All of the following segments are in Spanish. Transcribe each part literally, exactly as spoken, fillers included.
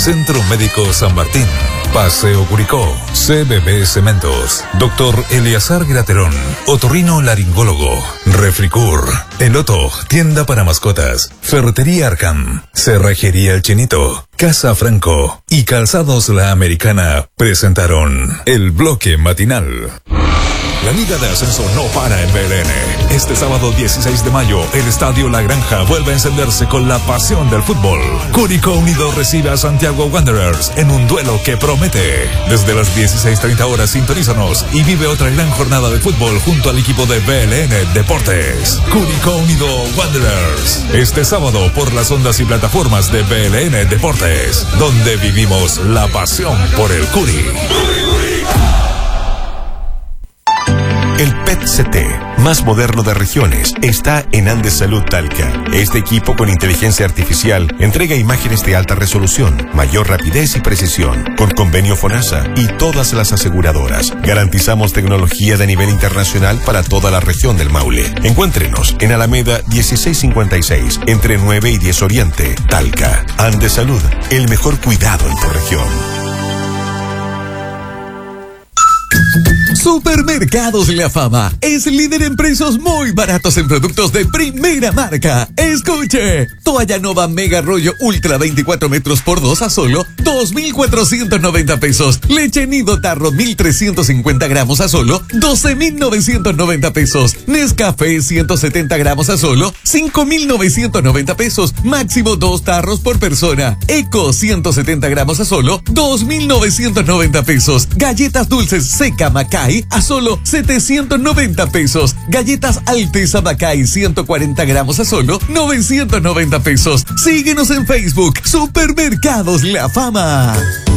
Centro Médico San Martín, Paseo Curicó, C B B Cementos, Doctor Eleazar Graterón, Otorrino Laringólogo, Refricur, Eloto, tienda para mascotas, Ferretería Arcam, Cerrajería El Chinito, Casa Franco y Calzados La Americana presentaron el bloque matinal. La Liga de Ascenso no para en B L N. Este sábado dieciséis de mayo, el Estadio La Granja vuelve a encenderse con la pasión del fútbol. Curicó Unido recibe a Santiago Wanderers en un duelo que promete. Desde las dieciséis treinta horas, sintonízanos y vive otra gran jornada de fútbol junto al equipo de B L N Deportes. Curicó Unido Wanderers. Este sábado por las ondas y plataformas de B L N Deportes, donde vivimos la pasión por el Curi. El P E T C T, más moderno de regiones, está en Andes Salud Talca. Este equipo con inteligencia artificial entrega imágenes de alta resolución, mayor rapidez y precisión, con convenio FONASA y todas las aseguradoras. Garantizamos tecnología de nivel internacional para toda la región del Maule. Encuéntrenos en Alameda dieciséis cincuenta y seis, entre nueve y diez Oriente, Talca. Andes Salud, el mejor cuidado en tu región. Supermercados La Fama es líder en precios muy baratos en productos de primera marca. Escuche, toalla Nova Mega Rollo Ultra veinticuatro metros por dos a solo dos mil cuatrocientos noventa pesos. Leche Nido Tarro mil trescientos cincuenta gramos a solo doce mil novecientos noventa pesos. Nescafé ciento setenta gramos a solo cinco mil novecientos noventa pesos. Máximo dos tarros por persona. Eco ciento setenta gramos a solo dos mil novecientos noventa pesos. Galletas dulces Seca Macay a solo setecientos noventa pesos. Galletas Alteza Macay ciento cuarenta gramos a solo novecientos noventa pesos. Síguenos en Facebook, Supermercados La Fama.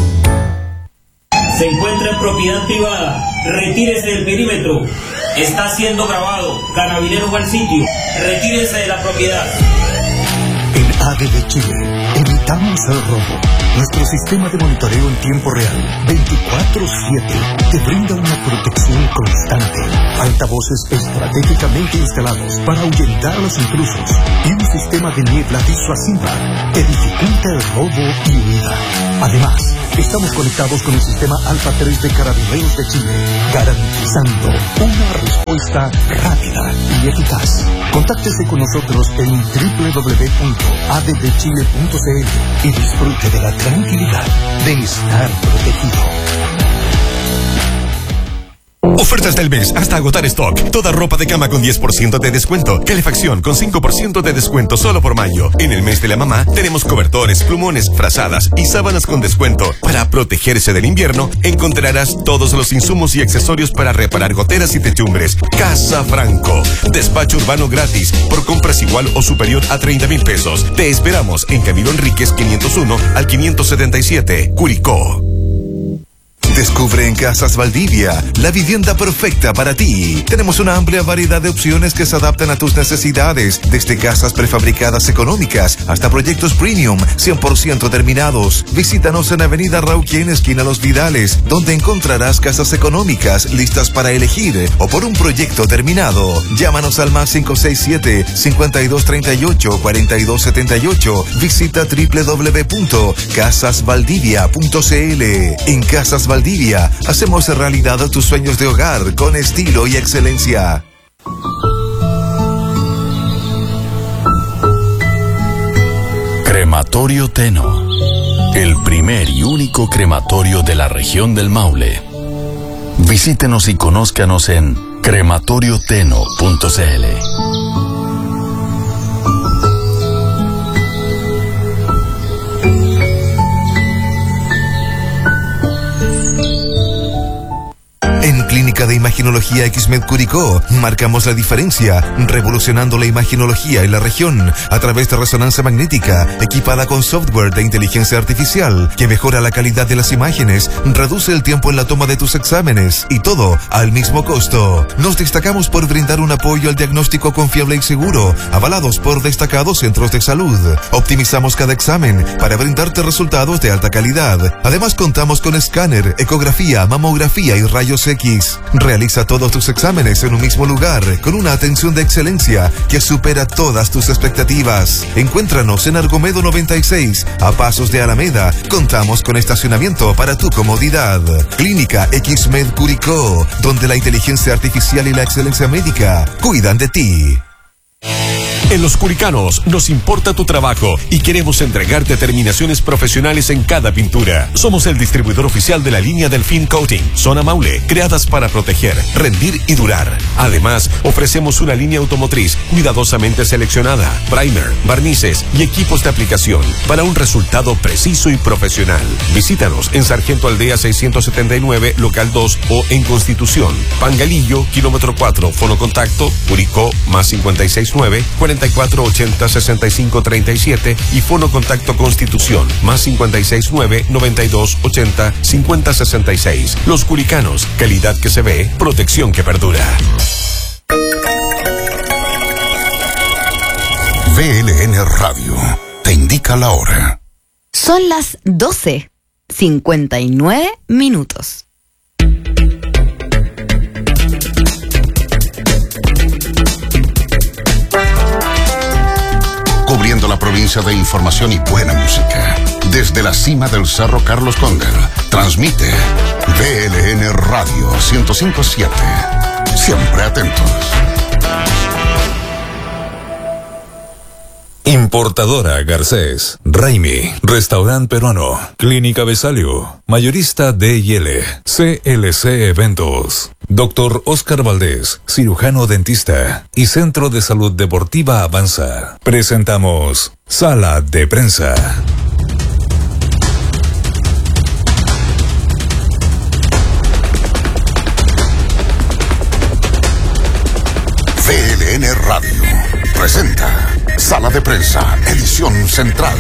Se encuentra en propiedad privada. Retírese del perímetro. Está siendo grabado. Carabineros al sitio. Retírese de la propiedad. En A D B Chile, evitamos el robo. Nuestro sistema de monitoreo en tiempo real, veinticuatro siete, te brinda una protección constante. Altavoces estratégicamente instalados para ahuyentar a los intrusos y un sistema de niebla disuasiva que dificulta el robo y huida. Además, estamos conectados con el sistema Alfa tres de Carabineros de Chile, garantizando una respuesta rápida y eficaz. Contáctese con nosotros en doble u doble u doble u punto a d b chile punto c l y disfrute de la tranquilidad de estar protegido. Ofertas del mes hasta agotar stock. Toda ropa de cama con diez por ciento de descuento. Calefacción con cinco por ciento de descuento solo por mayo. En el mes de la mamá tenemos cobertores, plumones, frazadas y sábanas con descuento. Para protegerse del invierno encontrarás todos los insumos y accesorios para reparar goteras y techumbres. Casa Franco. Despacho urbano gratis por compras igual o superior a treinta mil pesos. Te esperamos en Camilo Enríquez quinientos uno al quinientos setenta y siete, Curicó. Descubre en Casas Valdivia la vivienda perfecta para ti. Tenemos una amplia variedad de opciones que se adaptan a tus necesidades, desde casas prefabricadas económicas hasta proyectos premium cien por ciento terminados. Visítanos en Avenida Rauquén, esquina Los Vidales, donde encontrarás casas económicas listas para elegir o por un proyecto terminado. Llámanos al más cinco seis siete, cinco dos tres ocho, cuatro dos siete ocho. Visita doble u doble u doble u punto casas valdivia punto c l. En Casas Valdivia hacemos realidad tus sueños de hogar con estilo y excelencia. Crematorio Teno, el primer y único crematorio de la región del Maule. Visítenos y conózcanos en crematorio teno punto c l. En Clínica de Imaginología Xmed Curicó marcamos la diferencia, revolucionando la imaginología en la región a través de resonancia magnética equipada con software de inteligencia artificial que mejora la calidad de las imágenes, reduce el tiempo en la toma de tus exámenes y todo al mismo costo. Nos destacamos por brindar un apoyo al diagnóstico confiable y seguro, avalados por destacados centros de salud. Optimizamos cada examen para brindarte resultados de alta calidad. Además contamos con escáner, ecografía, mamografía y rayos X. Realiza todos tus exámenes en un mismo lugar, con una atención de excelencia que supera todas tus expectativas. Encuéntranos en Argomedo noventa y seis, a pasos de Alameda. Contamos con estacionamiento para tu comodidad. Clínica X-Med Curicó, donde la inteligencia artificial y la excelencia médica cuidan de ti. En Los Curicanos nos importa tu trabajo y queremos entregarte terminaciones profesionales en cada pintura. Somos el distribuidor oficial de la línea Delfín Coating, Zona Maule, creadas para proteger, rendir y durar. Además, ofrecemos una línea automotriz cuidadosamente seleccionada, primer, barnices y equipos de aplicación para un resultado preciso y profesional. Visítanos en Sargento Aldea seiscientos setenta y nueve, local dos o en Constitución, Pangalillo, kilómetro cuatro, fono contacto, Curicó, más cincuenta y seis nueve, cuarenta y cuatro ochenta sesenta y cinco treinta y siete y fono contacto Constitución, más cincuenta y seis nueve noventa y dos ochenta cincuenta sesenta y seis. Los Curicanos, calidad que se ve, protección que perdura. V L N Radio te indica la hora. Son las doce, cincuenta y nueve minutos. Cubriendo la provincia de información y buena música. Desde la cima del Cerro Carlos Cóndor, transmite V L N Radio ciento cinco punto siete. Siempre atentos. Importadora Garcés, Raimi, Restaurante Peruano, Clínica Besalio, Mayorista D y L, C L C Eventos, Doctor Oscar Valdés, cirujano dentista y Centro de Salud Deportiva Avanza. Presentamos Sala de Prensa. V L N Radio presenta Sala de Prensa, edición central.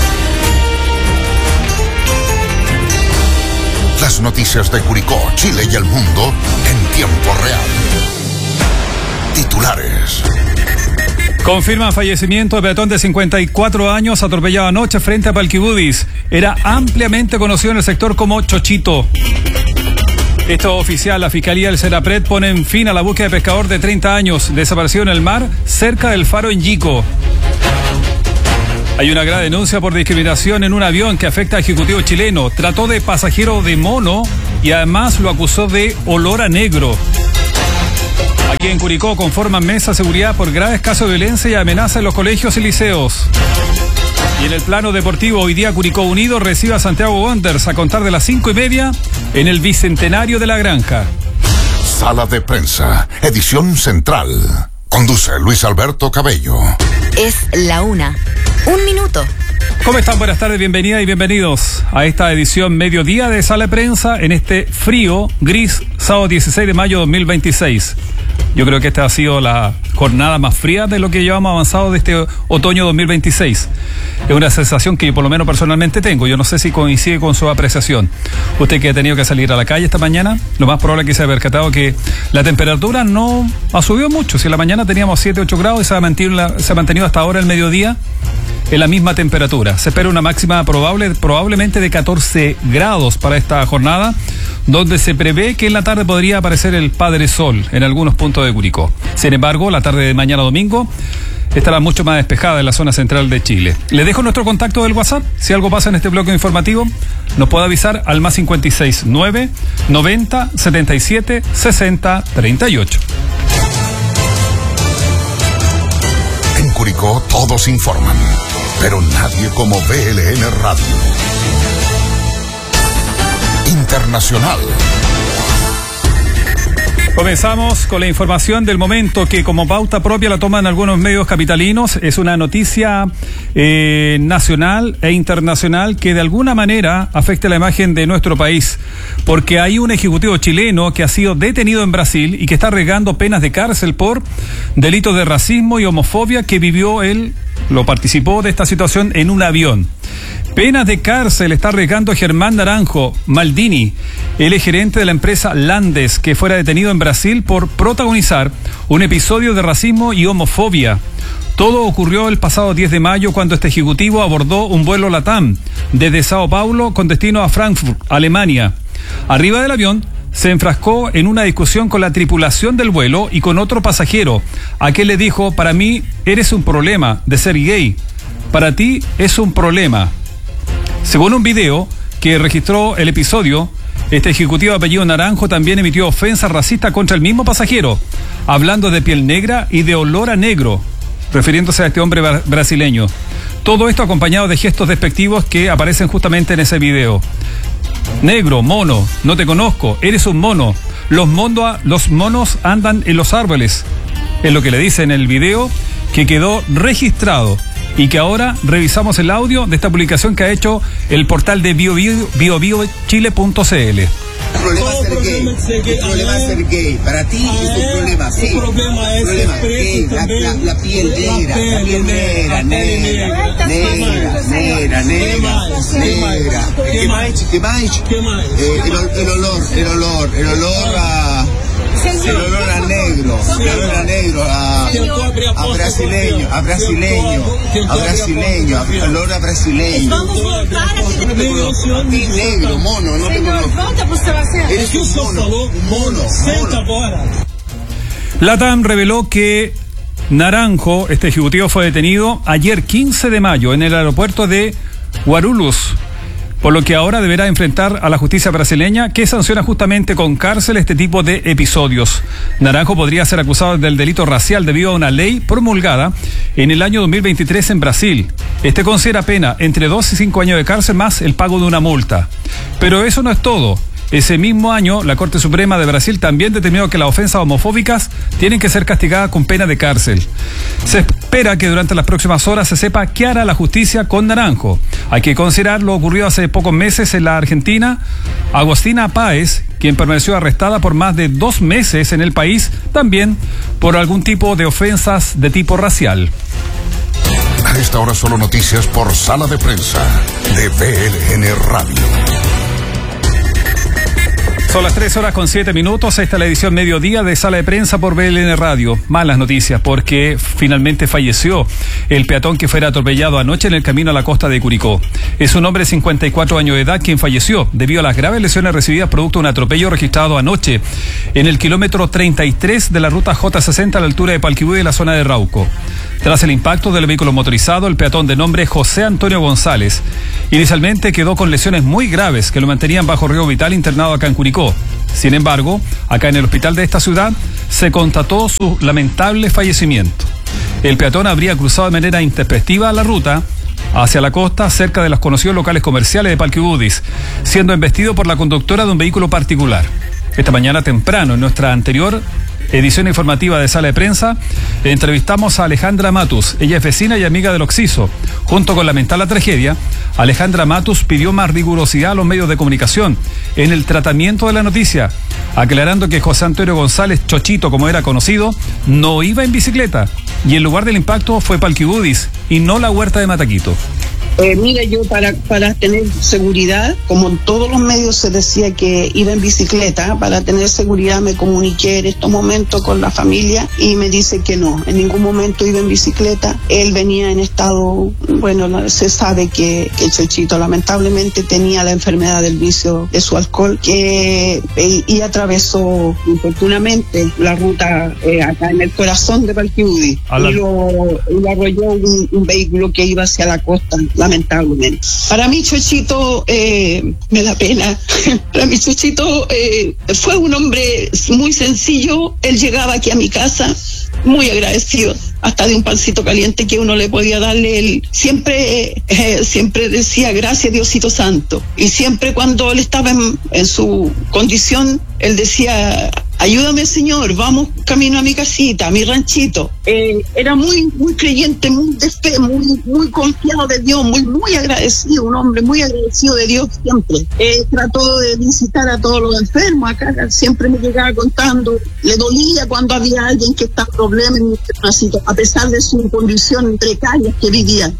Las noticias de Curicó, Chile y el mundo en tiempo real. Titulares. Confirman fallecimiento de peatón de cincuenta y cuatro años atropellado anoche frente a Palquibudis. Era ampliamente conocido en el sector como Chochito. Esto oficial, la Fiscalía del Serapred pone fin a la búsqueda de pescador de treinta años, desaparecido en el mar, cerca del faro en Yico. Hay una grave denuncia por discriminación en un avión que afecta a ejecutivo chileno. Trató de pasajero de mono y además lo acusó de olor a negro. Aquí en Curicó conforman mesa de seguridad por graves casos de violencia y amenaza en los colegios y liceos. Y en el plano deportivo, hoy día Curicó Unido recibe a Santiago Wanderers a contar de las cinco y media en el Bicentenario de la Granja. Sala de Prensa, edición central. Conduce Luis Alberto Cabello. Es la una. Un minuto. ¿Cómo están? Buenas tardes, bienvenidas y bienvenidos a esta edición mediodía de Sala de Prensa en este frío, gris, sábado dieciséis de mayo de dos mil veintiséis. Yo creo que esta ha sido la jornada más fría de lo que llevamos avanzado de este otoño dos mil veintiséis. Es una sensación que yo por lo menos personalmente tengo. Yo no sé si coincide con su apreciación. Usted que ha tenido que salir a la calle esta mañana, lo más probable es que se haya percatado que la temperatura no ha subido mucho. Si en la mañana teníamos siete, ocho grados y se ha mantenido, se ha mantenido hasta ahora el mediodía en la misma temperatura. Se espera una máxima probable, probablemente de catorce grados para esta jornada, donde se prevé que en la tarde podría aparecer el Padre Sol en algunos puntos de Curicó. Sin embargo, la tarde de mañana domingo estará mucho más despejada en la zona central de Chile. Le dejo nuestro contacto del WhatsApp. Si algo pasa en este bloque informativo, nos puede avisar al más cincuenta y seis nueve noventa setenta y siete sesenta treinta y ocho. En Curicó todos informan, pero nadie como V L N Radio. Internacional. Comenzamos con la información del momento que como pauta propia la toman algunos medios capitalinos. Es una noticia eh, nacional e internacional que de alguna manera afecta la imagen de nuestro país, porque hay un ejecutivo chileno que ha sido detenido en Brasil y que está arriesgando penas de cárcel por delitos de racismo y homofobia que vivió él, lo participó de esta situación en un avión. Penas de cárcel está arriesgando Germán Naranjo Maldini, el gerente de la empresa Landes, que fuera detenido en Brasil por protagonizar un episodio de racismo y homofobia. Todo ocurrió el pasado diez de mayo cuando este ejecutivo abordó un vuelo LATAM desde Sao Paulo con destino a Frankfurt, Alemania. Arriba del avión se enfrascó en una discusión con la tripulación del vuelo y con otro pasajero. Aquel le dijo: para mí eres un problema de ser gay. Para ti es un problema. Según un video que registró el episodio, este ejecutivo de apellido Naranjo también emitió ofensa racista contra el mismo pasajero, hablando de piel negra y de olor a negro, refiriéndose a este hombre bra- brasileño. Todo esto acompañado de gestos despectivos que aparecen justamente en ese video. Negro, mono, no te conozco, eres un mono. Los, mondo, los monos andan en los árboles. Es lo que le dice en el video, que quedó registrado y que ahora revisamos el audio de esta publicación que ha hecho el portal de bio bio chile punto c l. El problema es ser gay. El problema es ser gay. Para ti es un problema, sí. El problema es gay. La, la, la piel negra, la piel negra, negra, negra, negra, negra, negra. ¿Qué más? ¿Qué más? Eh, el, el olor, el olor, el olor a... El olor a negro, el olor a negro, a, a brasileño, a brasileño, a brasileño, a olor a brasileño. A ti negro, mono, no te conozco. Eres un mono, un mono, mono. La T A M reveló que Naranjo, este ejecutivo, fue detenido ayer quince de mayo en el aeropuerto de Guarulhos, por lo que ahora deberá enfrentar a la justicia brasileña, que sanciona justamente con cárcel este tipo de episodios. Naranjo podría ser acusado del delito racial debido a una ley promulgada en el año dos mil veintitrés en Brasil. Este considera pena entre dos y cinco años de cárcel más el pago de una multa. Pero eso no es todo. Ese mismo año, la Corte Suprema de Brasil también determinó que las ofensas homofóbicas tienen que ser castigadas con pena de cárcel. Se espera que durante las próximas horas se sepa qué hará la justicia con Naranjo. Hay que considerar lo ocurrido hace pocos meses en la Argentina. Agostina Páez, quien permaneció arrestada por más de dos meses en el país, también por algún tipo de ofensas de tipo racial. A esta hora solo noticias por Sala de Prensa de B L N Radio. Son las tres horas con siete minutos. Esta es la edición mediodía de Sala de Prensa por B L N Radio. Malas noticias porque finalmente falleció el peatón que fuera atropellado anoche en el camino a la costa de Curicó. Es un hombre de cincuenta y cuatro años de edad quien falleció debido a las graves lesiones recibidas producto de un atropello registrado anoche en el kilómetro treinta y tres de la ruta J sesenta a la altura de Palquihue, en la zona de Rauco. Tras el impacto del vehículo motorizado, el peatón de nombre José Antonio González inicialmente quedó con lesiones muy graves que lo mantenían bajo riesgo vital, internado acá en Curicó. Sin embargo, acá en el hospital de esta ciudad se constató su lamentable fallecimiento. El peatón habría cruzado de manera intempestiva la ruta hacia la costa, cerca de los conocidos locales comerciales de Palquihudis, siendo embestido por la conductora de un vehículo particular. Esta mañana temprano, en nuestra anterior edición informativa de Sala de Prensa, entrevistamos a Alejandra Matus. Ella es vecina y amiga del Oxiso. Junto con lamentar la tragedia, Alejandra Matus pidió más rigurosidad a los medios de comunicación en el tratamiento de la noticia, aclarando que José Antonio González, Chochito como era conocido, no iba en bicicleta y el lugar del impacto fue Palquihudis y no la huerta de Mataquito. Eh, mira, yo para, para tener seguridad, como en todos los medios se decía que iba en bicicleta, para tener seguridad me comuniqué en estos momentos con la familia y me dice que no, en ningún momento iba en bicicleta. Él venía en estado, bueno, se sabe que, que el Chochito lamentablemente tenía la enfermedad del vicio de su alcohol, que eh, y atravesó infortunadamente la ruta eh, acá en el corazón de Palquihudis y lo, y lo arrolló un, un vehículo que iba hacia la costa, lamentablemente. Para mí Chochito eh, me da pena. Para mí Chochito eh, fue un hombre muy sencillo. Él llegaba aquí a mi casa muy agradecido, hasta de un pancito caliente que uno le podía darle. Él siempre eh, siempre decía gracias Diosito Santo, y siempre cuando él estaba en, en su condición él decía ayúdame Señor, vamos camino a mi casita, a mi ranchito. Eh, era muy muy creyente, muy de fe, muy muy confiado de Dios, muy muy agradecido, un hombre muy agradecido de Dios siempre. Eh, trató de visitar a todos los enfermos acá, siempre me llegaba contando, le dolía cuando había alguien que estaba en problemas, a pesar de su condición precaria que vivía.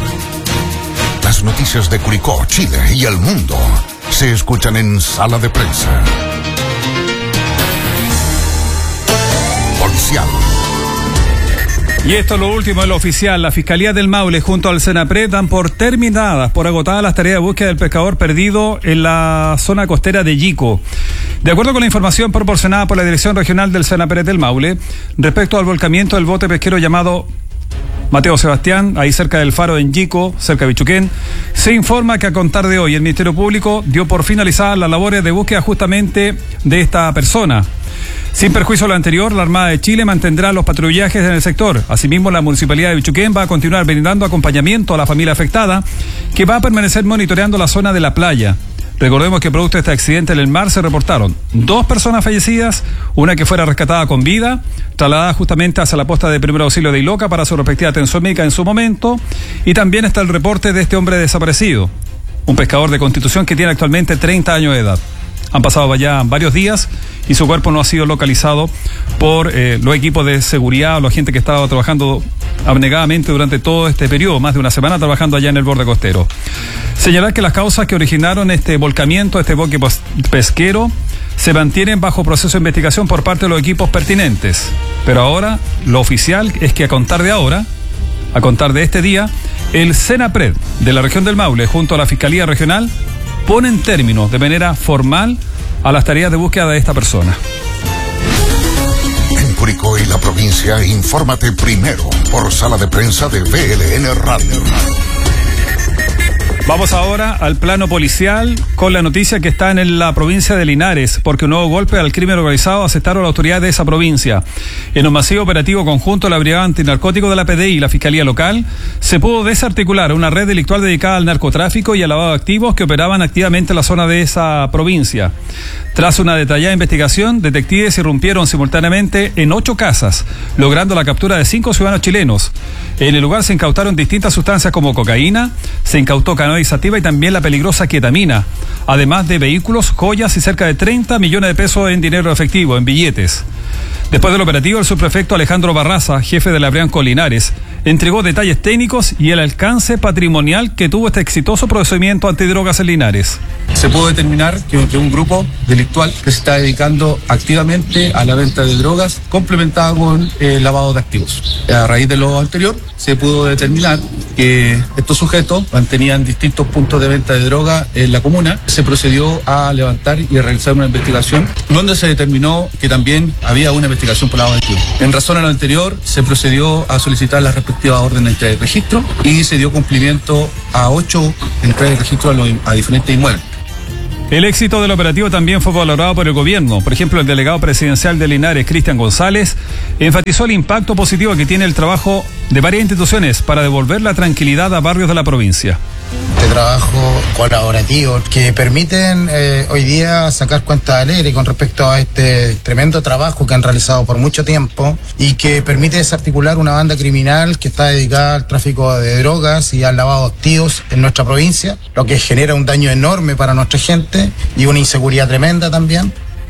Las noticias de Curicó, Chile y el mundo se escuchan en Sala de Prensa. Policial. Y esto es lo último de lo oficial. La Fiscalía del Maule junto al Senapred dan por terminadas, por agotadas las tareas de búsqueda del pescador perdido en la zona costera de Yico. De acuerdo con la información proporcionada por la Dirección Regional del Senapred del Maule, respecto al volcamiento del bote pesquero llamado Mateo Sebastián, ahí cerca del faro en Yico, cerca de Bichuquén, se informa que a contar de hoy el Ministerio Público dio por finalizadas las labores de búsqueda justamente de esta persona. Sin perjuicio de lo anterior, la Armada de Chile mantendrá los patrullajes en el sector. Asimismo, la Municipalidad de Bichuquén va a continuar brindando acompañamiento a la familia afectada, que va a permanecer monitoreando la zona de la playa. Recordemos que producto de este accidente en el mar se reportaron dos personas fallecidas, una que fuera rescatada con vida, trasladada justamente hacia la posta de primer auxilio de Iloca para su respectiva atención médica en su momento, y también está el reporte de este hombre desaparecido, un pescador de Constitución que tiene actualmente treinta años de edad. Han pasado ya varios días y su cuerpo no ha sido localizado por eh, los equipos de seguridad o la gente que estaba trabajando abnegadamente durante todo este periodo, más de una semana trabajando allá en el borde costero. Señalar que las causas que originaron este volcamiento, este bote pesquero, se mantienen bajo proceso de investigación por parte de los equipos pertinentes. Pero ahora, lo oficial es que a contar de ahora, a contar de este día, el Senapred de la región del Maule, junto a la Fiscalía Regional, ponen términos de manera formal a las tareas de búsqueda de esta persona. En Curicó y la provincia, infórmate primero por sala de prensa de V L N Radio. Vamos ahora al plano policial con la noticia que está en la provincia de Linares, porque un nuevo golpe al crimen organizado aceptaron las autoridades de esa provincia. En un masivo operativo conjunto de la Brigada Antinarcótico de la P D I y la Fiscalía Local, se pudo desarticular una red delictual dedicada al narcotráfico y al lavado de activos que operaban activamente en la zona de esa provincia. Tras una detallada investigación, detectives irrumpieron simultáneamente en ocho casas, logrando la captura de cinco ciudadanos chilenos. En el lugar se incautaron distintas sustancias como cocaína, se incautó cannabis sativa y también la peligrosa ketamina, además de vehículos, joyas y cerca de treinta millones de pesos en dinero efectivo, en billetes. Después del operativo, el subprefecto Alejandro Barraza, jefe de la Brianco Linares, entregó detalles técnicos y el alcance patrimonial que tuvo este exitoso procedimiento antidrogas en Linares. Se pudo determinar que, que un grupo delictual que se está dedicando activamente a la venta de drogas complementada con el eh, lavado de activos. A raíz de lo anterior, se pudo determinar que estos sujetos mantenían distintos puntos de venta de droga en la comuna. Se procedió a levantar y a realizar una investigación donde se determinó que también había una investigación por lavado de activos. En razón a lo anterior, se procedió a solicitar las respectivas órdenes de registro y se dio cumplimiento a ocho entradas de registro a, los, a diferentes inmuebles. El éxito del operativo también fue valorado por el gobierno. Por ejemplo, el delegado presidencial de Linares, Cristian González, enfatizó el impacto positivo que tiene el trabajo de varias instituciones para devolver la tranquilidad a barrios de la provincia. Este trabajo colaborativo que permiten eh, hoy día sacar cuentas alegres con respecto a este tremendo trabajo que han realizado por mucho tiempo y que permite desarticular una banda criminal que está dedicada al tráfico de drogas y al lavado de activos en nuestra provincia, lo que genera un daño enorme para nuestra gente y una inseguridad tremenda también.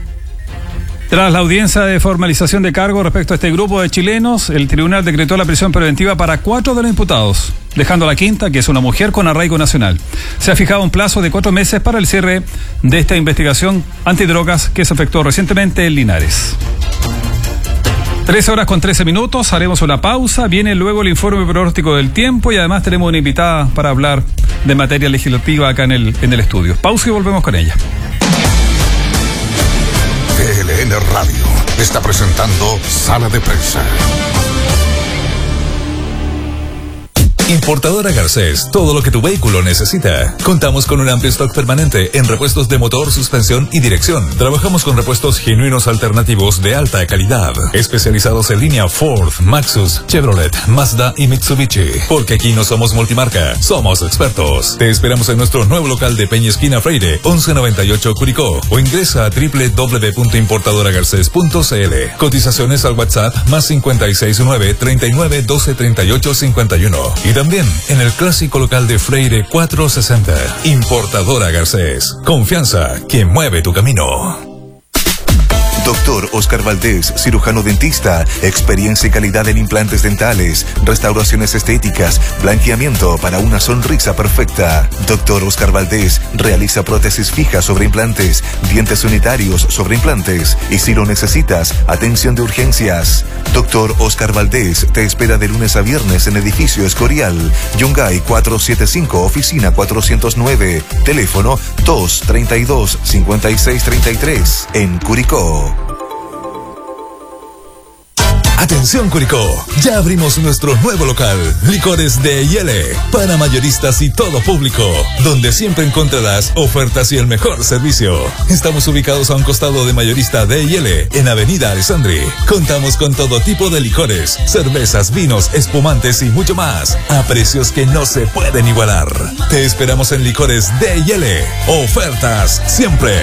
Tras la audiencia de formalización de cargo respecto a este grupo de chilenos, el tribunal decretó la prisión preventiva para cuatro de los imputados, dejando a la quinta, que es una mujer con arraigo nacional. Se ha fijado un plazo de cuatro meses para el cierre de esta investigación antidrogas que se efectuó recientemente en Linares. Trece horas con trece minutos, haremos una pausa, viene luego el informe pronóstico del tiempo y además tenemos una invitada para hablar de materia legislativa acá en el, en el estudio. Pausa y volvemos con ella. V L N Radio está presentando Sala de Prensa. Importadora Garcés, todo lo que tu vehículo necesita. Contamos con un amplio stock permanente en repuestos de motor, suspensión y dirección. Trabajamos con repuestos genuinos alternativos de alta calidad, especializados en línea Ford, Maxus, Chevrolet, Mazda y Mitsubishi. Porque aquí no somos multimarca, somos expertos. Te esperamos en nuestro nuevo local de Peña Esquina Freire, once noventa y ocho Curicó, o ingresa a doble u doble u doble u punto importadora garcés punto c l. Cotizaciones al WhatsApp más cinco seis nueve, treinta y nueve, doce, treinta y ocho, cincuenta y uno. Y también en el clásico local de Freire cuatrocientos sesenta. Importadora Garcés. Confianza que mueve tu camino. Doctor Oscar Valdés, cirujano dentista, experiencia y calidad en implantes dentales, restauraciones estéticas, blanqueamiento para una sonrisa perfecta. Doctor Oscar Valdés realiza prótesis fijas sobre implantes, dientes unitarios sobre implantes y si lo necesitas, atención de urgencias. Doctor Oscar Valdés te espera de lunes a viernes en edificio Escorial, Yungay cuatrocientos setenta y cinco, oficina cuatrocientos nueve, teléfono dos treinta y dos, cincuenta y seis treinta y tres, en Curicó. Atención Curicó, ya abrimos nuestro nuevo local, Licores de Yele, para mayoristas y todo público, donde siempre encontrarás ofertas y el mejor servicio. Estamos ubicados a un costado de Mayorista de Yele, en Avenida Alessandri. Contamos con todo tipo de licores, cervezas, vinos, espumantes y mucho más, a precios que no se pueden igualar. Te esperamos en Licores de Yele, ofertas siempre.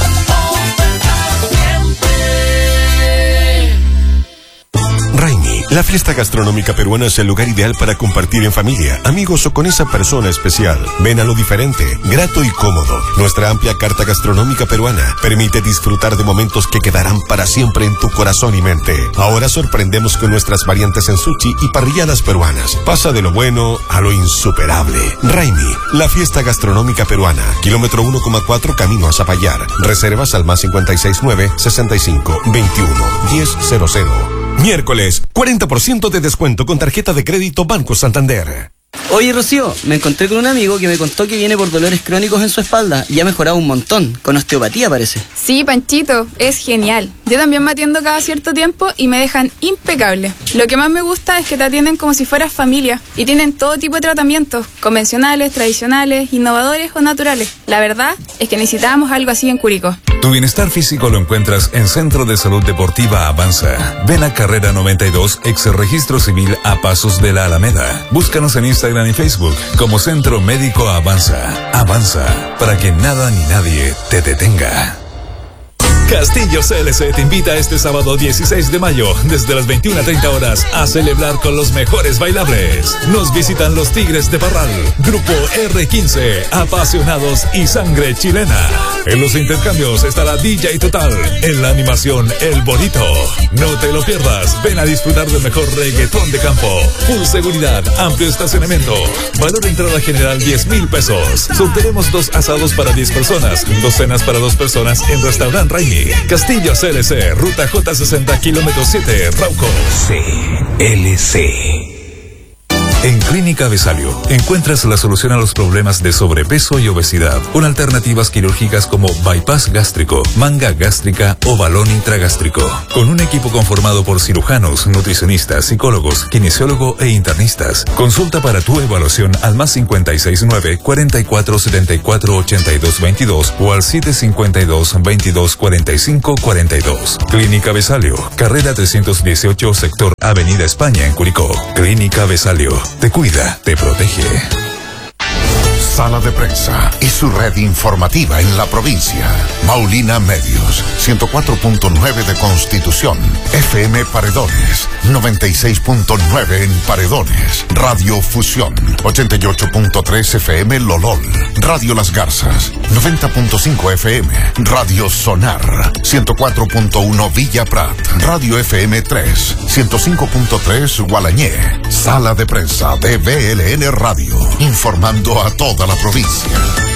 Raimi, la fiesta gastronómica peruana es el lugar ideal para compartir en familia, amigos o con esa persona especial. Ven a lo diferente, grato y cómodo. Nuestra amplia carta gastronómica peruana permite disfrutar de momentos que quedarán para siempre en tu corazón y mente. Ahora sorprendemos con nuestras variantes en sushi y parrilladas peruanas. Pasa de lo bueno a lo insuperable. Raimi, la fiesta gastronómica peruana. Kilómetro uno coma cuatro camino a Zapallar. Reservas al más cincuenta y seis nueve, sesenta y cinco, veintiuno, diez cero cero. Miércoles, cuarenta por ciento de descuento con tarjeta de crédito Banco Santander. Oye, Rocío, me encontré con un amigo que me contó que viene por dolores crónicos en su espalda y ha mejorado un montón, con osteopatía parece. Sí, Panchito, es genial. Yo también me atiendo cada cierto tiempo y me dejan impecable. Lo que más me gusta es que te atienden como si fueras familia y tienen todo tipo de tratamientos, convencionales, tradicionales, innovadores o naturales. La verdad es que necesitábamos algo así en Curicó. Tu bienestar físico lo encuentras en Centro de Salud Deportiva Avanza. Ven a Carrera noventa y dos, ex Registro Civil a pasos de la Alameda. Búscanos en Instagram y Facebook como Centro Médico Avanza. Avanza, para que nada ni nadie te detenga. Castillo C L C te invita este sábado dieciséis de mayo desde las veintiuna treinta horas a celebrar con los mejores bailables. Nos visitan los Tigres de Parral, Grupo R quince, Apasionados y Sangre Chilena. En los intercambios estará D J Total, en la animación El Bonito. No te lo pierdas, ven a disfrutar del mejor reggaetón de campo. Full seguridad, amplio estacionamiento. Valor de entrada general diez mil pesos. Sortearemos dos asados para diez personas, dos cenas para dos personas en Restaurant Raimi. Castillo C L C, ruta J sesenta, kilómetro siete, Rauco. C L C. En Clínica Besalio encuentras la solución a los problemas de sobrepeso y obesidad, con alternativas quirúrgicas como bypass gástrico, manga gástrica o balón intragástrico. Con un equipo conformado por cirujanos, nutricionistas, psicólogos, kinesiólogo e internistas. Consulta para tu evaluación al más cincuenta y seis nueve, cuarenta y cuatro setenta y cuatro ochenta y dos veintidós o al siete cincuenta y dos, veintidós cuarenta y cinco cuarenta y dos. Clínica Besalio, carrera trescientos dieciocho, sector Avenida España en Curicó. Clínica Besalio. Te cuida, te protege. Sala de Prensa y su red informativa en la provincia. Maulina Medios, ciento cuatro punto nueve de Constitución. F M Paredones, noventa y seis punto nueve en Paredones. Radio Fusión, ochenta y ocho punto tres F M Lolol. Radio Las Garzas, noventa punto cinco F M. Radio Sonar, ciento cuatro punto uno Villa Prat. Radio F M tres, ciento cinco punto tres Gualañé. Sala de Prensa de B L N Radio, informando a toda la provincia.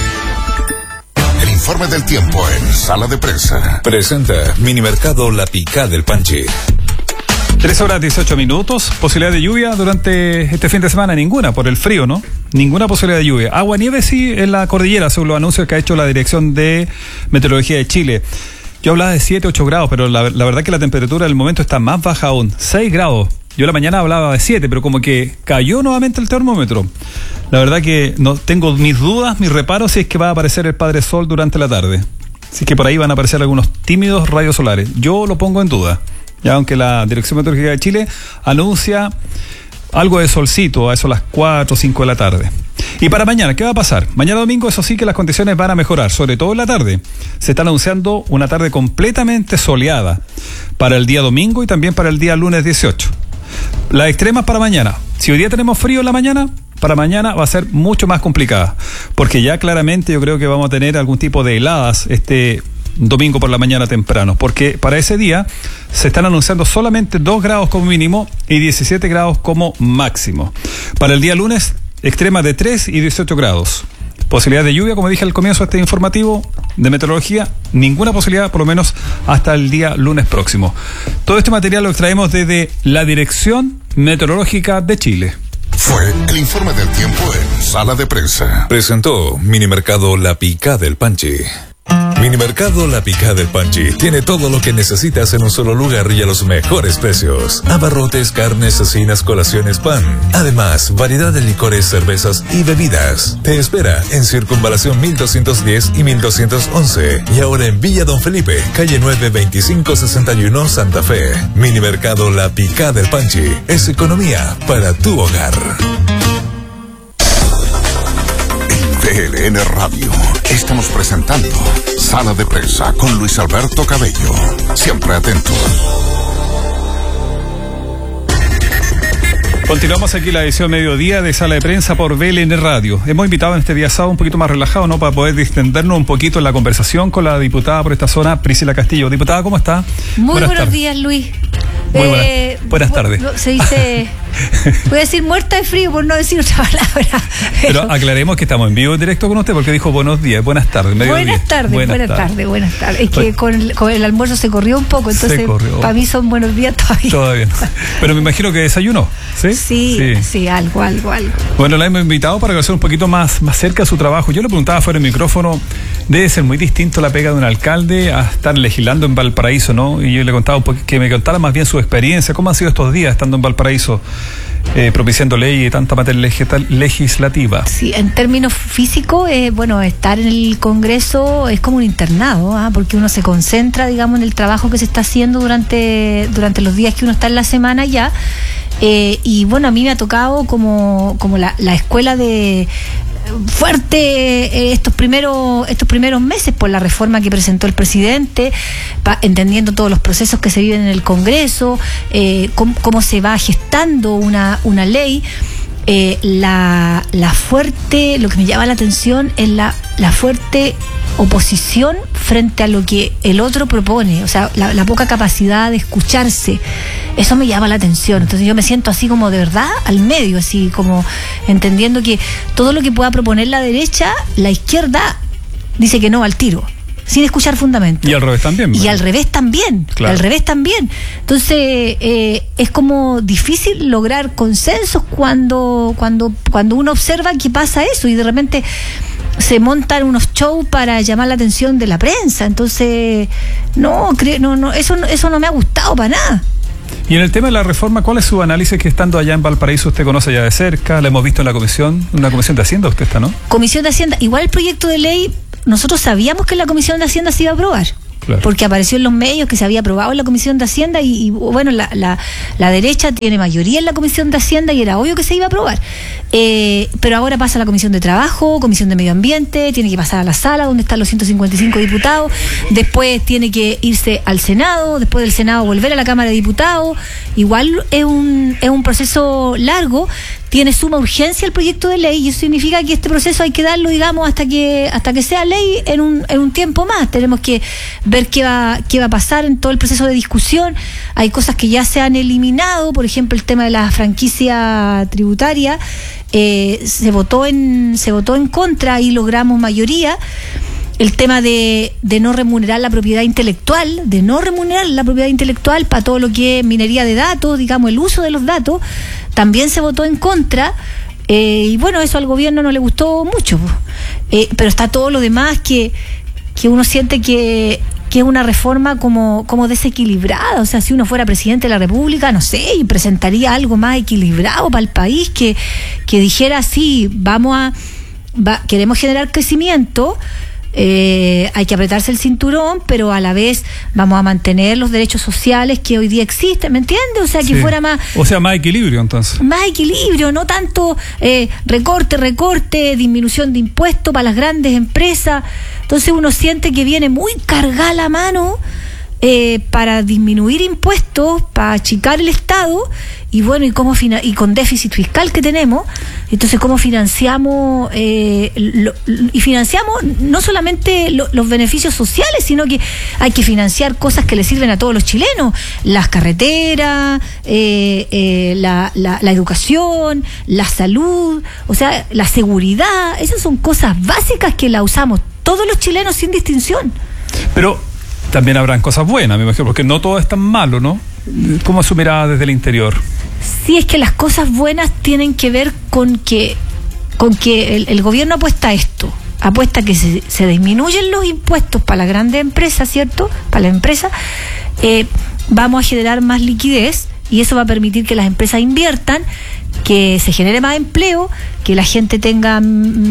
El informe del tiempo en Sala de Prensa. Presenta Minimercado La Pica del Panche. tres horas dieciocho minutos, posibilidad de lluvia durante este fin de semana, ninguna, por el frío, ¿no? Ninguna posibilidad de lluvia. Agua nieve sí en la cordillera, según los anuncios que ha hecho la Dirección de Meteorología de Chile. Yo hablaba de siete, ocho grados, pero la, la verdad que la temperatura del momento está más baja aún, seis grados. Yo la mañana hablaba de siete, pero como que cayó nuevamente el termómetro. La verdad que no tengo mis dudas, mis reparos si es que va a aparecer el Padre Sol durante la tarde. Si es que por ahí van a aparecer algunos tímidos rayos solares. Yo lo pongo en duda. Ya aunque la Dirección Meteorológica de Chile anuncia algo de solcito a eso a las cuatro o cinco de la tarde. Y para mañana, ¿qué va a pasar? Mañana domingo, eso sí que las condiciones van a mejorar, sobre todo en la tarde. Se está anunciando una tarde completamente soleada para el día domingo y también para el día lunes dieciocho. Las extremas para mañana. Si hoy día tenemos frío en la mañana, para mañana va a ser mucho más complicada, porque ya claramente yo creo que vamos a tener algún tipo de heladas este domingo por la mañana temprano, porque para ese día se están anunciando solamente dos grados como mínimo y diecisiete grados como máximo. Para el día lunes, extrema de tres y dieciocho grados. Posibilidad de lluvia, como dije al comienzo de este informativo de meteorología, ninguna posibilidad, por lo menos hasta el día lunes próximo. Todo este material lo extraemos desde la Dirección Meteorológica de Chile. Fue el informe del tiempo en Sala de Prensa. Presentó Minimercado La Picá del Panchi. Minimercado La Picá del Panchi tiene todo lo que necesitas en un solo lugar y a los mejores precios. Abarrotes, carnes, cecinas, colaciones, pan. Además, variedad de licores, cervezas y bebidas. Te espera en Circunvalación mil doscientos diez y mil doscientos once. Y ahora en Villa Don Felipe, calle nueve veinticinco sesenta y uno, Santa Fe. Minimercado La Picá del Panchi es economía para tu hogar. V L N Radio. Estamos presentando Sala de Prensa con Luis Alberto Cabello. Siempre atentos. Continuamos aquí la edición mediodía de Sala de Prensa por V L N Radio. Hemos invitado en este día sábado un poquito más relajado, ¿no? Para poder distendernos un poquito en la conversación con la diputada por esta zona, Priscila Castillo. Diputada, ¿cómo está? Muy buenas buenos tardes. días, Luis. Muy buenas, eh, buenas tardes. bu- Se dice, voy a decir muerta de frío por no decir otra palabra. Pero aclaremos que estamos en vivo en directo con usted porque dijo buenos días, buenas tardes, mediodía. Buenas tardes, buenas, buenas tardes. tardes, buenas tardes. Es que Bueno. con el, con el almuerzo se corrió un poco, entonces corrió. para mí son buenos días todavía. Todavía no. Pero me imagino que desayunó, ¿sí? Sí, sí, sí, algo, algo, algo. Bueno, la hemos invitado para conocer un poquito más, más cerca de su trabajo. Yo le preguntaba fuera del micrófono, debe ser muy distinto la pega de un alcalde a estar legislando en Valparaíso, ¿no? Y yo le contaba un poquito, que me contara más bien su experiencia, cómo han sido estos días estando en Valparaíso, eh, propiciando leyes y tanta materia legita- legislativa. Sí, en términos físicos, eh, bueno, estar en el Congreso es como un internado, ¿ah? Porque uno se concentra, digamos, en el trabajo que se está haciendo durante, durante los días que uno está en la semana ya. Eh, y bueno, a mí me ha tocado como, como la, la escuela de fuerte eh, estos primeros estos primeros meses por la reforma que presentó el presidente, pa, entendiendo todos los procesos que se viven en el Congreso, eh, cómo, cómo se va gestando una, una ley. Eh, la, la fuerte, lo que me llama la atención es la, la fuerte oposición frente a lo que el otro propone, o sea, la, la poca capacidad de escucharse, eso me llama la atención. Entonces yo me siento así como de verdad al medio, así como entendiendo que todo lo que pueda proponer la derecha, la izquierda dice que no al tiro, sin escuchar fundamentos. Y al revés también. Y al revés también, Claro. al revés también. Entonces, eh, es como difícil lograr consensos cuando, cuando, cuando uno observa que pasa eso y de repente se montan unos shows para llamar la atención de la prensa. Entonces, no, cre- no, no, eso, no- eso no me ha gustado para nada. Y en el tema de la reforma, ¿cuál es su análisis que estando allá en Valparaíso usted conoce ya de cerca? La hemos visto en la comisión, una comisión de Hacienda usted está, ¿no? Comisión de Hacienda, igual el proyecto de ley, nosotros sabíamos que en la Comisión de Hacienda se iba a aprobar. Claro. Porque apareció en los medios que se había aprobado en la Comisión de Hacienda y, y, bueno, la, la, la derecha tiene mayoría en la Comisión de Hacienda y era obvio que se iba a aprobar. Eh, pero ahora pasa a la Comisión de Trabajo, Comisión de Medio Ambiente, tiene que pasar a la sala donde están los ciento cincuenta y cinco diputados, después tiene que irse al Senado, después del Senado volver a la Cámara de Diputados. Igual es un, es un proceso largo. Tiene suma urgencia el proyecto de ley y eso significa que este proceso hay que darlo, digamos, hasta que hasta que sea ley en un, en un tiempo más. Tenemos que ver qué va qué va a pasar en todo el proceso de discusión. Hay cosas que ya se han eliminado, por ejemplo, el tema de la franquicia tributaria, eh, se votó en se votó en contra y logramos mayoría. El tema de, de no remunerar la propiedad intelectual, de no remunerar la propiedad intelectual para todo lo que es minería de datos, digamos, el uso de los datos, también se votó en contra. Eh, y bueno, eso al gobierno no le gustó mucho. Eh, pero está todo lo demás que, que uno siente que, que es una reforma como, como desequilibrada. O sea, si uno fuera presidente de la República, no sé, y presentaría algo más equilibrado para el país, que, que dijera, sí, vamos a, va, queremos generar crecimiento, Eh, hay que apretarse el cinturón, pero a la vez vamos a mantener los derechos sociales que hoy día existen, ¿me entiendes? O sea, que Sí. fuera más O sea, más equilibrio entonces. más equilibrio, no tanto eh, recorte, recorte, disminución de impuestos para las grandes empresas. Entonces uno siente que viene muy cargada la mano eh, para disminuir impuestos, para achicar el Estado, y bueno, y cómo fina- y con déficit fiscal que tenemos, entonces cómo financiamos eh, lo, y financiamos no solamente lo, los beneficios sociales, sino que hay que financiar cosas que le sirven a todos los chilenos, las carreteras, eh, eh, la, la, la educación, la salud, o sea, la seguridad. Esas son cosas básicas que la usamos todos los chilenos sin distinción. Pero también habrán cosas buenas, me imagino, porque no todo es tan malo, ¿no? ¿Cómo es su mirada desde el interior? Sí, es que las cosas buenas tienen que ver con que con que el, el gobierno apuesta a esto, apuesta a que se, se disminuyen los impuestos para las grandes empresas, ¿cierto? Para las empresas, eh, vamos a generar más liquidez y eso va a permitir que las empresas inviertan, que se genere más empleo, que la gente tenga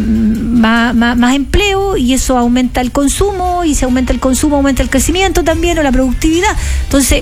más, más, más empleo, y eso aumenta el consumo, y si aumenta el consumo aumenta el crecimiento también, o la productividad. Entonces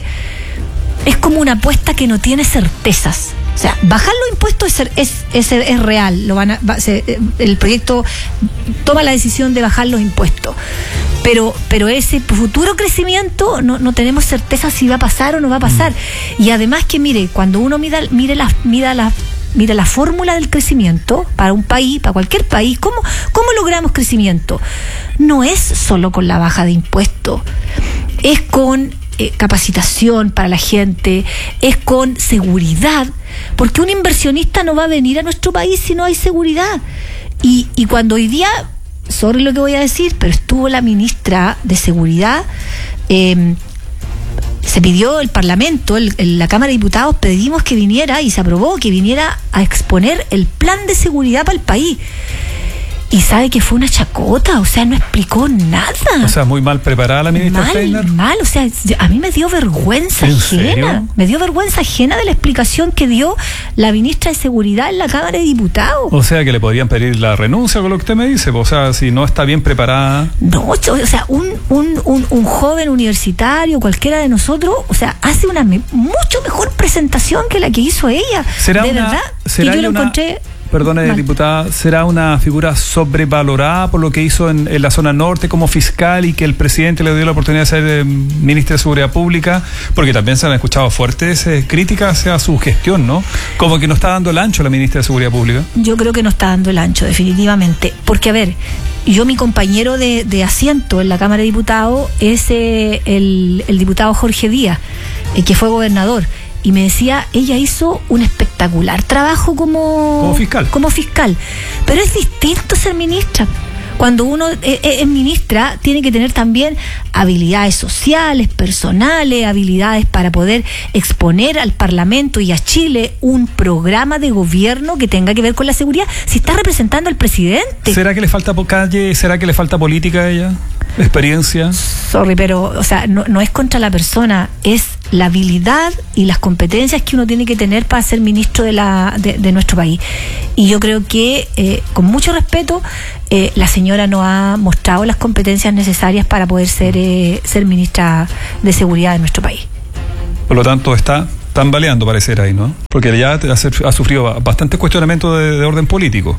es como una apuesta que no tiene certezas. O sea, bajar los impuestos es, es, es, es real. Lo van a, va, se, el proyecto toma la decisión de bajar los impuestos. Pero, pero ese futuro crecimiento no, no tenemos certeza si va a pasar o no va a pasar. Mm. Y además que mire, cuando uno mira, mire la, mira la, mira la fórmula del crecimiento para un país, para cualquier país, ¿cómo, cómo logramos crecimiento? No es solo con la baja de impuestos, es con Eh, capacitación para la gente, es con seguridad, porque un inversionista no va a venir a nuestro país si no hay seguridad. Y, y cuando hoy día, sorry lo que voy a decir, pero estuvo la ministra de Seguridad, eh, se pidió el Parlamento, el, el, la Cámara de Diputados, pedimos que viniera y se aprobó que viniera a exponer el plan de seguridad para el país. Y sabe que fue una chacota, o sea, no explicó nada. O sea, muy mal preparada la ministra mal, Steiner. Mal, o sea, a mí me dio vergüenza ¿En ajena. serio? Me dio vergüenza ajena de la explicación que dio la ministra de Seguridad en la Cámara de Diputados. O sea, que le podrían pedir la renuncia con lo que usted me dice. O sea, si no está bien preparada. No, o sea, un, un, un, un joven universitario, cualquiera de nosotros, o sea, hace una me, mucho mejor presentación que la que hizo ella. ¿Será de una, verdad, será que yo lo una... encontré... Perdone, Mal. diputada, ¿será una figura sobrevalorada por lo que hizo en, en la zona norte como fiscal y que el presidente le dio la oportunidad de ser eh, ministra de Seguridad Pública? Porque también se han escuchado fuertes eh, críticas hacia su gestión, ¿no? Como que no está dando el ancho la ministra de Seguridad Pública. Yo creo que no está dando el ancho, definitivamente. Porque, a ver, yo, mi compañero de, de asiento en la Cámara de Diputados es eh, el, el diputado Jorge Díaz, eh, que fue gobernador. Y me decía, ella hizo un espectacular trabajo como, como fiscal. Como fiscal. Pero es distinto ser ministra. Cuando uno es, es ministra, tiene que tener también habilidades sociales, personales, habilidades para poder exponer al Parlamento y a Chile un programa de gobierno que tenga que ver con la seguridad. Si está representando al presidente. ¿Será que le falta calle? ¿Será que le falta política a ella? ¿Experiencia? Sorry, pero, o sea, no, no es contra la persona, es la habilidad y las competencias que uno tiene que tener para ser ministro de la de, de nuestro país. Y yo creo que, eh, con mucho respeto, eh, la señora no ha mostrado las competencias necesarias para poder ser, eh, ser ministra de Seguridad de nuestro país. Por lo tanto, está tambaleando, parecer ahí, ¿no? Porque ya ha sufrido bastantes cuestionamientos de, de orden político.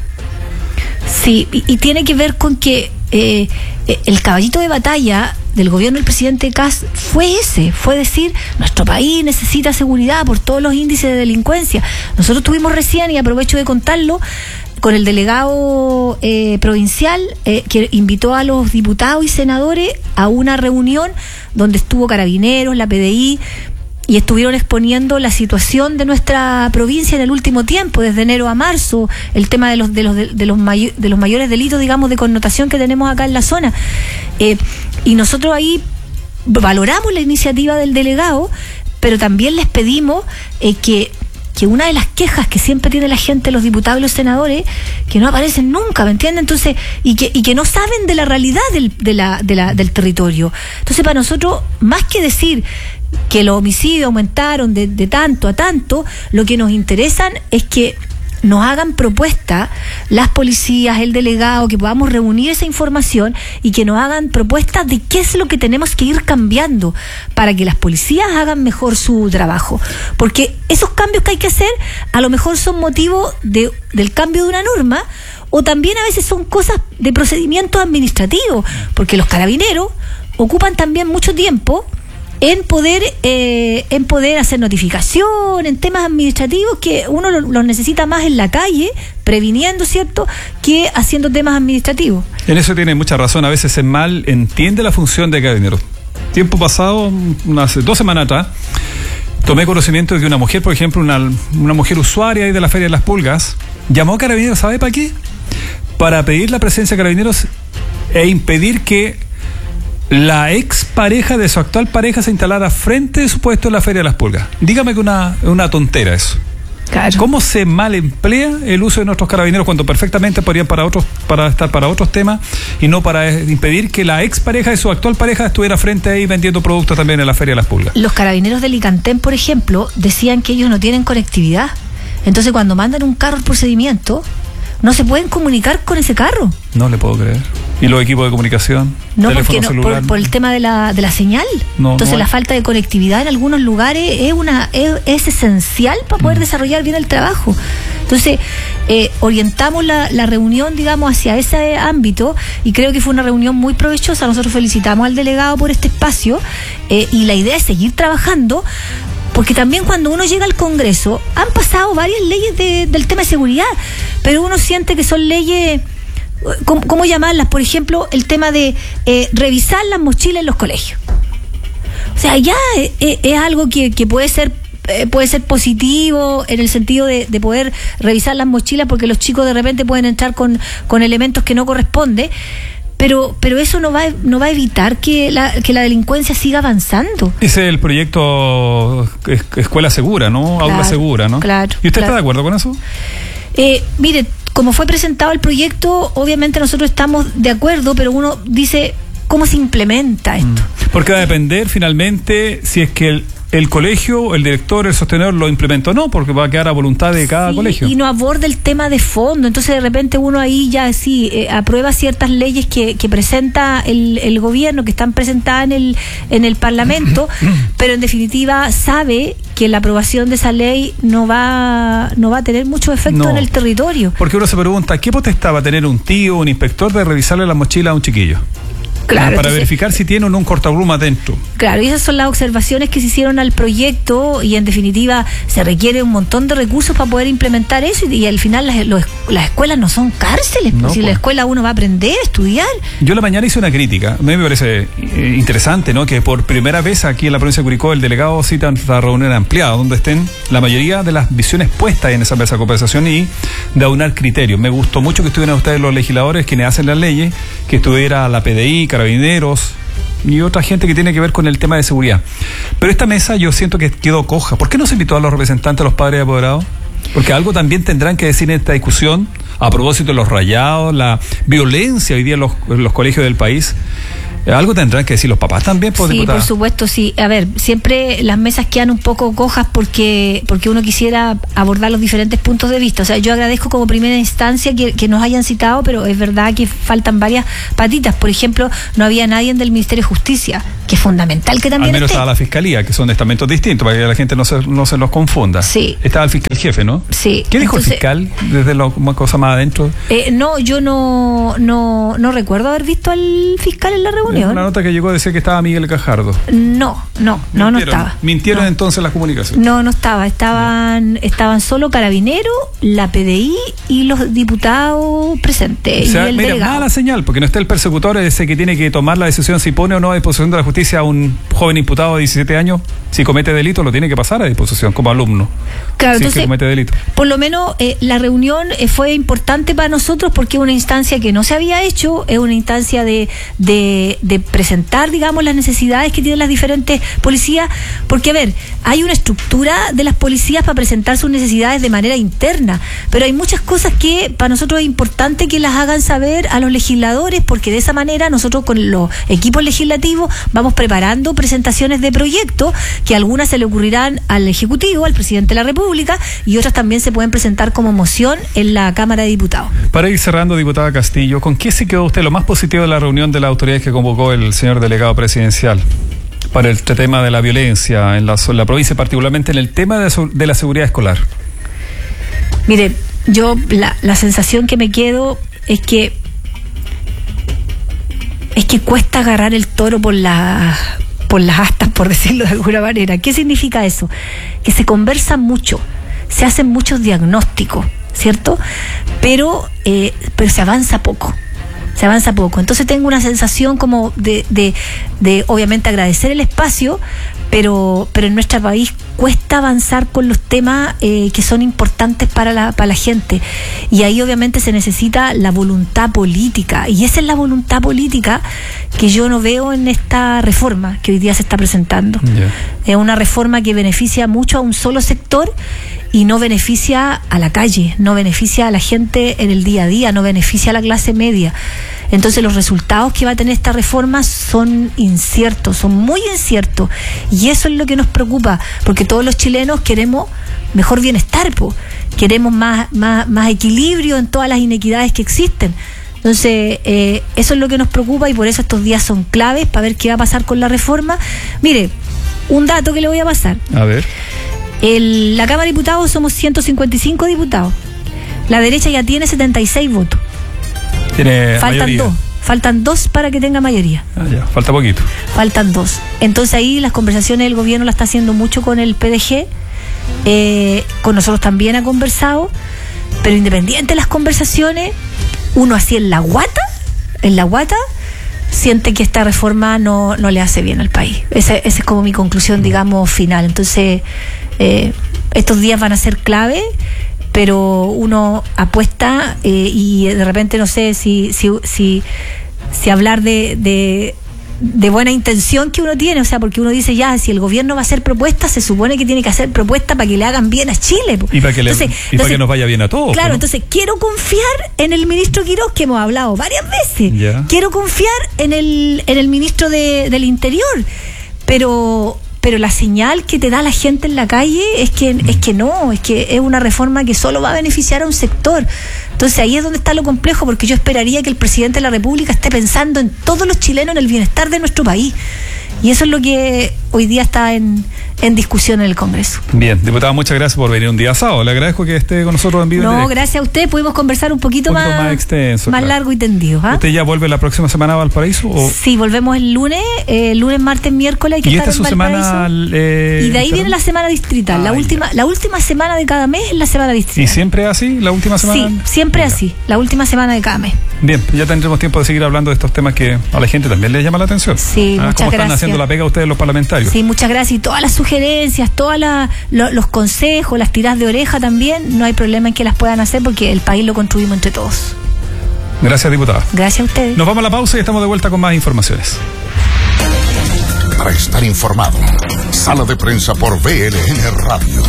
Sí, y, y tiene que ver con que eh, el caballito de batalla del gobierno del presidente Kast fue ese, fue decir, nuestro país necesita seguridad por todos los índices de delincuencia. Nosotros tuvimos recién, y aprovecho de contarlo, con el delegado eh, provincial eh, que invitó a los diputados y senadores a una reunión donde estuvo Carabineros, la P D I, y estuvieron exponiendo la situación de nuestra provincia en el último tiempo, desde enero a marzo, el tema de los de los de, de los, may, de los mayores delitos, digamos, de connotación que tenemos acá en la zona. Eh, y nosotros ahí valoramos la iniciativa del delegado, pero también les pedimos eh, que que una de las quejas que siempre tiene la gente, los diputados y los senadores, que no aparecen nunca, ¿me entienden? Entonces, y que, y que no saben de la realidad del, de la, de la, del territorio. Entonces, para nosotros, más que decir que los homicidios aumentaron de, de tanto a tanto, lo que nos interesan es que nos hagan propuestas las policías, el delegado, que podamos reunir esa información y que nos hagan propuestas de qué es lo que tenemos que ir cambiando para que las policías hagan mejor su trabajo, porque esos cambios que hay que hacer a lo mejor son motivo de, del cambio de una norma, o también a veces son cosas de procedimientos administrativos, porque los carabineros ocupan también mucho tiempo en poder eh, en poder hacer notificación, en temas administrativos que uno los lo necesita más en la calle, previniendo, ¿cierto?, que haciendo temas administrativos. En eso tiene mucha razón, a veces se mal entiende la función de Carabineros. Tiempo pasado, hace dos semanas atrás, tomé conocimiento de que una mujer, por ejemplo, una, una mujer usuaria ahí de la Feria de las Pulgas, llamó a Carabineros, ¿sabe para qué? Para pedir la presencia de Carabineros e impedir que la ex pareja de su actual pareja se instalara frente de su puesto en la Feria de las Pulgas. Dígame que una, una tontera eso. Claro. ¿Cómo se mal emplea el uso de nuestros carabineros cuando perfectamente podrían para otros, para estar para otros temas y no para impedir que la ex pareja de su actual pareja estuviera frente ahí vendiendo productos también en la Feria de las Pulgas? Los carabineros de Licantén, por ejemplo, decían que ellos no tienen conectividad. Entonces, cuando mandan un carro al procedimiento, no se pueden comunicar con ese carro. No le puedo creer. ¿Y los equipos de comunicación? No, teléfono porque no, celular. por, por el tema de la, de la señal. No, Entonces no la falta de conectividad en algunos lugares es una es, es esencial para poder mm. desarrollar bien el trabajo. Entonces eh, orientamos la, la reunión, digamos, hacia ese ámbito y creo que fue una reunión muy provechosa. Nosotros felicitamos al delegado por este espacio eh, y la idea es seguir trabajando. Porque también cuando uno llega al Congreso han pasado varias leyes de, del tema de seguridad, pero uno siente que son leyes, ¿cómo, cómo llamarlas? Por ejemplo, el tema de eh, revisar las mochilas en los colegios. O sea, ya es, es algo que, que puede ser eh, puede ser positivo en el sentido de, de poder revisar las mochilas porque los chicos de repente pueden entrar con, con elementos que no corresponden. Pero pero eso no va no va a evitar que la que la delincuencia siga avanzando. Ese es el proyecto es, Escuela Segura, ¿no? Claro, Aula Segura, ¿no? Claro. ¿Y usted claro. está de acuerdo con eso? Eh, mire, como fue presentado el proyecto, obviamente nosotros estamos de acuerdo, pero uno dice, ¿cómo se implementa esto? Porque va a depender finalmente si es que el el colegio, el director, el sostenedor lo implementó o no, porque va a quedar a voluntad de cada sí, colegio. Y no aborda el tema de fondo, entonces de repente uno ahí ya sí eh, aprueba ciertas leyes que, que presenta el, el gobierno, que están presentadas en el, en el Parlamento, pero en definitiva sabe que la aprobación de esa ley no va no va a tener mucho efecto no, en el territorio. Porque uno se pregunta, ¿qué potestad va a tener un tío, un inspector de revisarle la mochila a un chiquillo? Claro, para entonces, verificar si tiene o no un cortapluma dentro. Claro, y esas son las observaciones que se hicieron al proyecto y en definitiva se requiere un montón de recursos para poder implementar eso y, y al final las, los, las escuelas no son cárceles, no, pues, si en la escuela uno va a aprender, a estudiar. Yo la mañana hice una crítica, a mí me parece eh, interesante, ¿no? Que por primera vez aquí en la provincia de Curicó el delegado cita una reunión ampliada donde estén la mayoría de las visiones puestas en esa mesa de conversación y de aunar criterios. Me gustó mucho que estuvieran ustedes los legisladores quienes hacen las leyes, que estuviera la P D I, Carabineros y otra gente que tiene que ver con el tema de seguridad. Pero esta mesa yo siento que quedó coja. ¿Por qué no se invitó a los representantes, a los padres de apoderados? Porque algo también tendrán que decir en esta discusión a propósito de los rayados, la violencia hoy día en los, en los colegios del país. Algo tendrán que decir los papás también, por Sí, diputada. por supuesto, sí. A ver, siempre las mesas quedan un poco cojas porque porque uno quisiera abordar los diferentes puntos de vista. O sea, yo agradezco como primera instancia que, que nos hayan citado, pero es verdad que faltan varias patitas. Por ejemplo, no había nadie del Ministerio de Justicia, que es fundamental que también Al menos esté. estaba la Fiscalía, que son estamentos distintos, para que la gente no se, no se los confunda. Sí. Estaba el fiscal jefe, ¿no? Sí. ¿Qué dijo Entonces, el fiscal desde la cosa más adentro? Eh, no, yo no, no no recuerdo haber visto al fiscal en la reunión. Una nota que llegó decía que estaba Miguel Cajardo. No, no, no, no estaba. Mintieron no. entonces las comunicaciones. No, no estaba. Estaban estaban solo Carabineros, la P D I y los diputados presentes. O sea, y el mira, delegado. mala señal, porque no está el persecutor ese que tiene que tomar la decisión si pone o no a disposición de la justicia a un joven imputado de diecisiete años. Si comete delito, lo tiene que pasar a disposición como alumno. Claro, si entonces, es que comete delito. Por lo menos eh, la reunión eh, fue importante para nosotros porque es una instancia que no se había hecho, es una instancia de, de, de presentar, digamos, las necesidades que tienen las diferentes policías, porque a ver, hay una estructura de las policías para presentar sus necesidades de manera interna, pero hay muchas cosas que para nosotros es importante que las hagan saber a los legisladores, porque de esa manera nosotros con los equipos legislativos vamos preparando presentaciones de proyectos que algunas se le ocurrirán al Ejecutivo, al Presidente de la República, y otras también se pueden presentar como moción en la Cámara de Diputados. Para ir cerrando, diputada Castillo, ¿con qué se quedó usted lo más positivo de la reunión de las autoridades que convocó el señor delegado presidencial para el tema de la violencia en la, en la provincia, particularmente en el tema de, su, de la seguridad escolar? Mire, yo la, la sensación que me quedo es que es que cuesta agarrar el toro por la por las astas, por decirlo de alguna manera. ¿Qué significa eso? Que se conversa mucho, se hacen muchos diagnósticos, ¿cierto? Pero, eh, pero se avanza poco. Se avanza poco. Entonces tengo una sensación como de, de, de obviamente agradecer el espacio, pero, pero en nuestro país cuesta avanzar con los temas eh, que son importantes para la, para la gente. Y ahí obviamente se necesita la voluntad política. Y esa es la voluntad política que yo no veo en esta reforma que hoy día se está presentando. Yeah. Es una reforma que beneficia mucho a un solo sector y no beneficia a la calle, no beneficia a la gente en el día a día, no beneficia a la clase media. Entonces los resultados que va a tener esta reforma son inciertos, son muy inciertos, y eso es lo que nos preocupa, porque todos los chilenos queremos mejor bienestar, po. Queremos más, más, más equilibrio en todas las inequidades que existen. Entonces eh, eso es lo que nos preocupa, y por eso estos días son claves para ver qué va a pasar con la reforma. Mire, un dato que le voy a pasar. A ver. El, la Cámara de Diputados somos ciento cincuenta y cinco diputados. La derecha ya tiene setenta y seis votos. Tiene faltan mayoría. dos. Faltan dos para que tenga mayoría. Ah, ya, falta poquito. Faltan dos. Entonces ahí las conversaciones del gobierno las está haciendo mucho con el P D G. Eh, con nosotros también ha conversado. Pero independiente de las conversaciones, uno así en la guata, en la guata, siente que esta reforma no, no le hace bien al país. Esa, esa es como mi conclusión, digamos, final. Entonces, eh, estos días van a ser clave, pero uno apuesta eh, y de repente no sé si si si, si hablar de, de de buena intención que uno tiene, o sea, porque uno dice ya, si el gobierno va a hacer propuestas, se supone que tiene que hacer propuestas para que le hagan bien a Chile. Y para que, le, entonces, y entonces, para que nos vaya bien a todos. Claro, ¿no? entonces quiero confiar en el ministro Quirós, que hemos hablado varias veces. Ya. Quiero confiar en el en el ministro de, del Interior, pero pero la señal que te da la gente en la calle es que mm. es que no, es que es una reforma que solo va a beneficiar a un sector. Entonces ahí es donde está lo complejo, porque yo esperaría que el presidente de la República esté pensando en todos los chilenos, en el bienestar de nuestro país. Y eso es lo que hoy día está en, en discusión en el Congreso. Bien, diputada, muchas gracias por venir un día sábado. Le agradezco que esté con nosotros en vivo. No, en gracias a usted. Pudimos conversar un poquito, un poquito más, más extenso, más claro. largo y tendido. ¿Ah? ¿Usted ya vuelve la próxima semana a Valparaíso? ¿O? Sí, volvemos el lunes, eh, lunes, martes, miércoles. Hay que ¿Y estar esta es su en semana? Eh, y de ahí viene la semana distrital. Ah, la última, la última semana de cada mes es la semana distrital. ¿Y siempre así, la última semana? Sí, siempre ya. así, la última semana de cada mes. Bien, ya tendremos tiempo de seguir hablando de estos temas que a la gente también le llama la atención. Sí, ah, muchas ¿Cómo gracias. están haciendo la pega ustedes los parlamentarios? Sí, muchas gracias. Y todas las sugerencias, todos lo, los consejos, las tiradas de oreja también, no hay problema en que las puedan hacer, porque el país lo construimos entre todos. Gracias, diputada. Gracias a ustedes. Nos vamos a la pausa y estamos de vuelta con más informaciones. Para estar informado, Sala de Prensa por V L N Radio.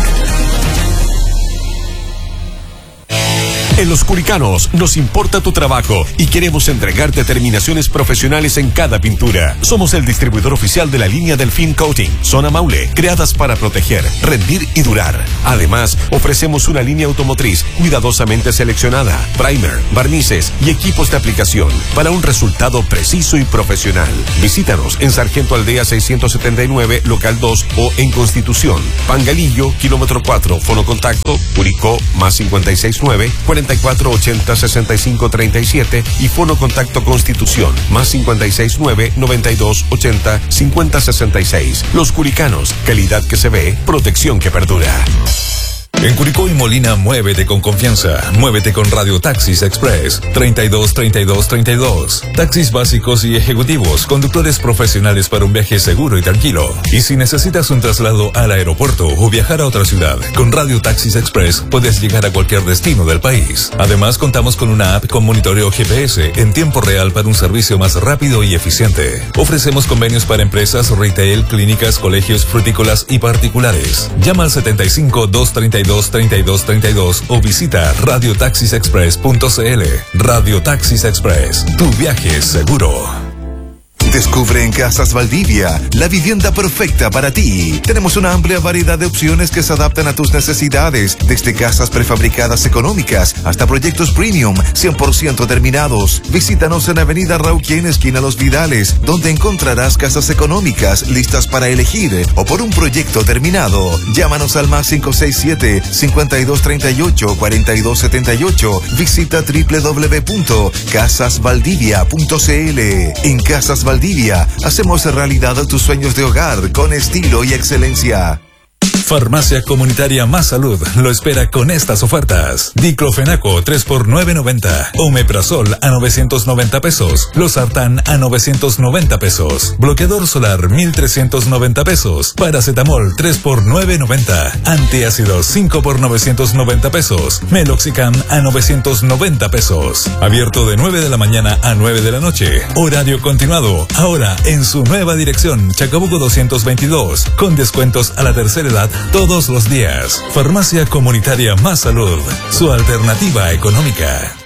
En Los Curicanos nos importa tu trabajo y queremos entregarte terminaciones profesionales en cada pintura. Somos el distribuidor oficial de la línea Delfín Coating, Zona Maule, creadas para proteger, rendir y durar. Además, ofrecemos una línea automotriz cuidadosamente seleccionada, primer, barnices y equipos de aplicación para un resultado preciso y profesional. Visítanos en Sargento Aldea seiscientos setenta y nueve, local dos, o en Constitución, Pangalillo, kilómetro cuatro, fono contacto, Curicó, más cincuenta y seis nueve, cuarenta y cuatro ochenta sesenta y cinco treinta y siete y fono contacto Constitución, más cincuenta y seis nueve, noventa y dos ochenta cincuenta sesenta y seis. Los Curicanos, calidad que se ve, protección que perdura. En Curicó y Molina, muévete con confianza. Muévete con Radio Taxis Express. treinta y dos, treinta y dos, treinta y dos. Taxis básicos y ejecutivos. Conductores profesionales para un viaje seguro y tranquilo. Y si necesitas un traslado al aeropuerto o viajar a otra ciudad, con Radio Taxis Express puedes llegar a cualquier destino del país. Además, contamos con una app con monitoreo G P S en tiempo real para un servicio más rápido y eficiente. Ofrecemos convenios para empresas, retail, clínicas, colegios, frutícolas y particulares. Llama al setenta y cinco, doscientos treinta y dos, treinta y dos treinta y dos o visita radio taxis express punto c l. Radio Taxis Express, tu viaje es seguro. Descubre en Casas Valdivia la vivienda perfecta para ti. Tenemos una amplia variedad de opciones que se adaptan a tus necesidades, desde casas prefabricadas económicas hasta proyectos premium cien por ciento terminados. Visítanos en Avenida Rauquén, esquina Los Vidales, donde encontrarás casas económicas listas para elegir o por un proyecto terminado. Llámanos al más cinco seis siete, cincuenta y dos treinta y ocho, cuarenta y dos setenta y ocho. Visita doble u doble u doble u punto casas valdivia punto c l. En Casas Valdivia Valdivia, hacemos realidad tus sueños de hogar con estilo y excelencia. Farmacia Comunitaria Más Salud lo espera con estas ofertas. Diclofenaco tres por nueve noventa. Omeprazol a novecientos noventa pesos. Losartán a novecientos noventa pesos. Bloqueador solar mil trescientos noventa pesos. Paracetamol tres por nueve noventa. Antiácido cinco por novecientos noventa pesos. Meloxicam a novecientos noventa pesos. Abierto de nueve de la mañana a nueve de la noche. Horario continuado. Ahora en su nueva dirección, Chacabuco doscientos veintidós. Con descuentos a la tercera edad todos los días. Farmacia Comunitaria Más Salud, su alternativa económica.